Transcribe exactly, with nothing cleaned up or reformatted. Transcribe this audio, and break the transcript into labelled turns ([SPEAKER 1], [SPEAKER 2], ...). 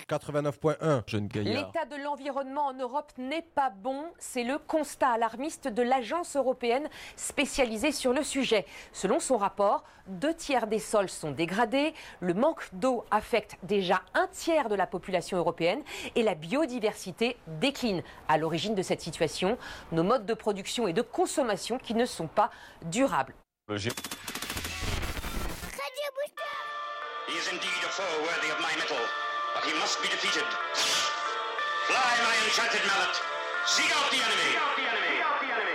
[SPEAKER 1] quatre-vingt-neuf point un, jeune gaillard.
[SPEAKER 2] L'état de l'environnement en Europe n'est pas bon. C'est le constat alarmiste de l'agence européenne spécialisée sur le sujet. Selon son rapport, deux tiers des sols sont dégradés. Le manque d'eau affecte déjà un tiers de la population européenne et la biodiversité décline. À l'origine de cette situation, nos modes de production et de consommation qui ne sont pas durables.
[SPEAKER 3] Le
[SPEAKER 4] He is indeed a foe worthy of my mettle, but he must be defeated. Fly, my enchanted mallet. Seek out the enemy.